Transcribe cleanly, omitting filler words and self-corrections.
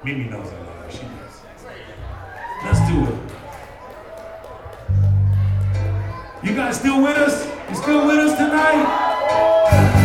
Mimi knows I love her. She does. Let's do it. You guys still with us? You still with us tonight?